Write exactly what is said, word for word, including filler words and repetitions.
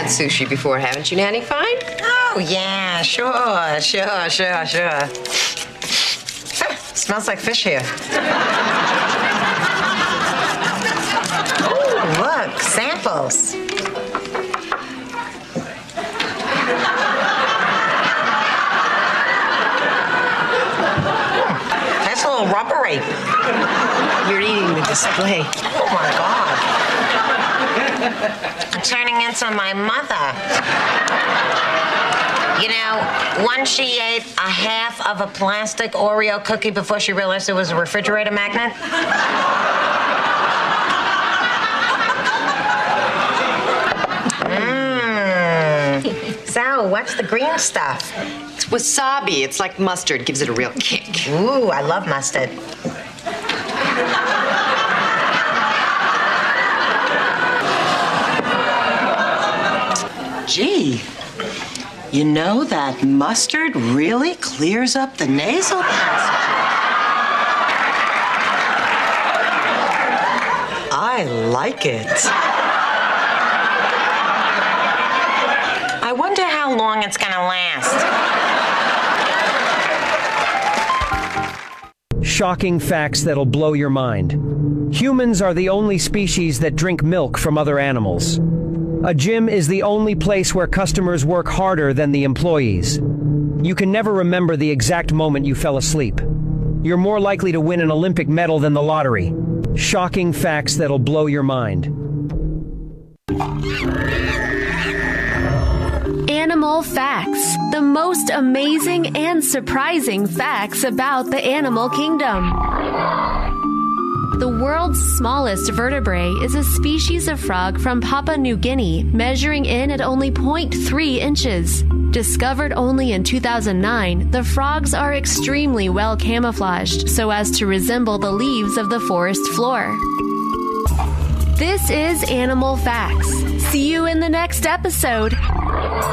sushi before, haven't you, Nanny Fine? Oh, yeah, sure, sure, sure, sure. Huh, smells like fish here. Oh, look, samples. That's a little rubbery. You're eating the display. Oh, my God. I'm turning into my mother. You know, once she ate a half of a plastic Oreo cookie before she realized it was a refrigerator magnet. Mmm. So, what's the green stuff? It's wasabi. It's like mustard. Gives it a real kick. Ooh, I love mustard. Gee, you know that mustard really clears up the nasal passage. I like it. I wonder how long it's gonna last. Shocking facts that'll blow your mind. Humans are the only species that drink milk from other animals. A gym is the only place where customers work harder than the employees. You can never remember the exact moment you fell asleep. You're more likely to win an Olympic medal than the lottery. Shocking facts that'll blow your mind. Animal facts. The most amazing and surprising facts about the animal kingdom. The world's smallest vertebrae is a species of frog from Papua New Guinea, measuring in at only zero point three inches. Discovered only in two thousand nine, the frogs are extremely well camouflaged so as to resemble the leaves of the forest floor. This is Animal Facts. See you in the next episode.